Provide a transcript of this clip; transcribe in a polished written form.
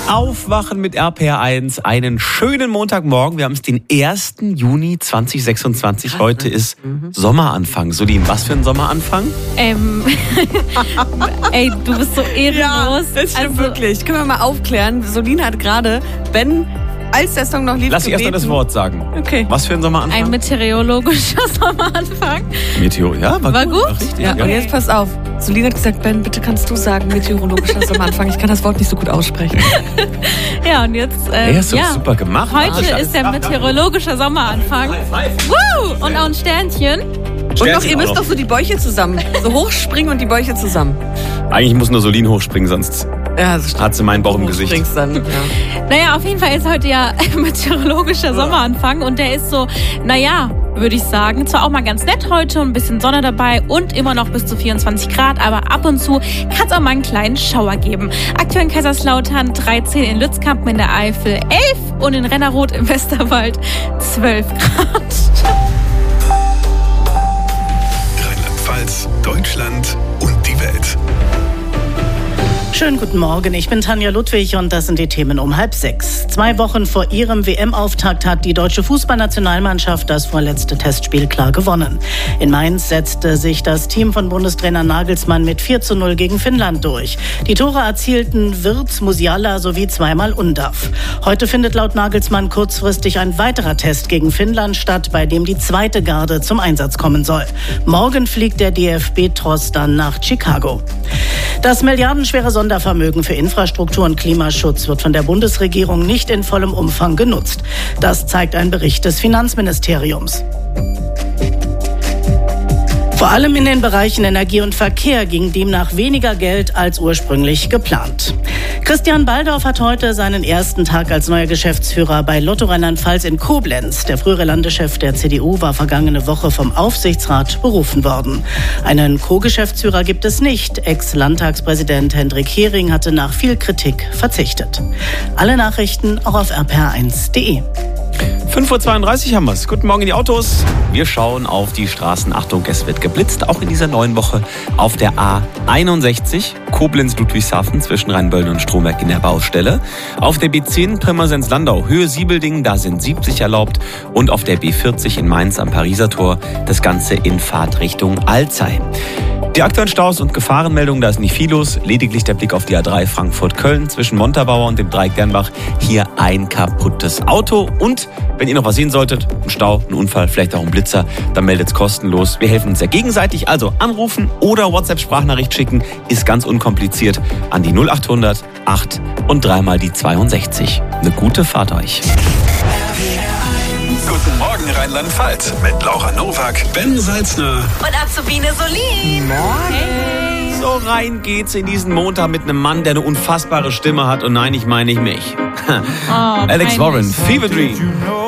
Aufwachen mit RPR1, einen schönen Montagmorgen. Wir haben es den 1. Juni 2026. Heute ist Sommeranfang. Solin, was für ein Sommeranfang? Ey, du bist so ehrenlos. Ja, das stimmt wirklich. Können wir mal aufklären. Solin hat gerade, als der Song noch lief, Lass ich erst mal das Wort sagen. Okay. Was für ein Sommeranfang? Ein meteorologischer Sommeranfang. Ja, war gut. War richtig, Ja, und jetzt pass auf. Solin hat gesagt, Ben, bitte kannst du sagen, meteorologischer Sommeranfang. Ich kann das Wort nicht so gut aussprechen. Ja, und jetzt, hast du super gemacht. Heute ist der meteorologischer Sommeranfang. Woo! Und auch ein Sternchen. Und noch, ihr müsst doch so die Bäuche zusammen. So hochspringen und die Bäuche zusammen. Eigentlich muss nur Solin hochspringen, sonst hat sie meinen Bauch im Gesicht. Dann, ja. Naja, auf jeden Fall ist heute ja meteorologischer Sommeranfang und der ist so, würde ich sagen, zwar auch mal ganz nett heute und ein bisschen Sonne dabei und immer noch bis zu 24 Grad, aber ab und zu kann es auch mal einen kleinen Schauer geben. Aktuell in Kaiserslautern 13, in Lützkampen in der Eifel 11 und in Rennerroth im Westerwald 12 Grad. Rheinland-Pfalz, Deutschland und die Welt. Schönen guten Morgen, ich bin Tanja Ludwig und das sind die Themen um 5:30. 2 Wochen vor ihrem WM-Auftakt hat die deutsche Fußballnationalmannschaft das vorletzte Testspiel klar gewonnen. In Mainz setzte sich das Team von Bundestrainer Nagelsmann mit 4:0 gegen Finnland durch. Die Tore erzielten Wirtz, Musiala sowie zweimal Undav. Heute findet laut Nagelsmann kurzfristig ein weiterer Test gegen Finnland statt, bei dem die zweite Garde zum Einsatz kommen soll. Morgen fliegt der DFB-Tross dann nach Chicago. Das milliardenschwere Sondervermögen für Infrastruktur und Klimaschutz wird von der Bundesregierung nicht in vollem Umfang genutzt. Das zeigt ein Bericht des Finanzministeriums. Vor allem in den Bereichen Energie und Verkehr ging demnach weniger Geld als ursprünglich geplant. Christian Baldauf hat heute seinen ersten Tag als neuer Geschäftsführer bei Lotto Rheinland-Pfalz in Koblenz. Der frühere Landeschef der CDU war vergangene Woche vom Aufsichtsrat berufen worden. Einen Co-Geschäftsführer gibt es nicht. Ex-Landtagspräsident Hendrik Hering hatte nach viel Kritik verzichtet. Alle Nachrichten auch auf rpr1.de. 5:32 Uhr haben wir es. Guten Morgen in die Autos. Wir schauen auf die Straßen. Achtung, es wird geblitzt, auch in dieser neuen Woche auf der A61 Koblenz-Ludwigshafen zwischen Rheinböllen und Stromberg in der Baustelle. Auf der B10 Pirmasens-Landau, Höhe Siebelding, da sind 70 erlaubt. Und auf der B40 in Mainz am Pariser Tor, das Ganze in Fahrtrichtung Alzey. Die aktuellen Staus und Gefahrenmeldungen, da ist nicht viel los. Lediglich der Blick auf die A3 Frankfurt-Köln zwischen Montabaur und dem Dreieck Dernbach. Hier ein kaputtes Auto. Und wenn ihr noch was sehen solltet, ein Stau, ein Unfall, vielleicht auch ein Blitzer, dann meldet es kostenlos. Wir helfen uns ja gegenseitig. Also anrufen oder WhatsApp-Sprachnachricht schicken. Ist ganz unkompliziert an die 0800 8 und 3 mal die 62. Eine gute Fahrt euch. Guten Morgen Rheinland-Pfalz mit Laura Nowak, Ben Salzner Und Azubine Solin. Hey. So rein geht's in diesen Montag mit einem Mann, der eine unfassbare Stimme hat. Und nein, ich meine nicht mich. Alex Warren, Fever Dream.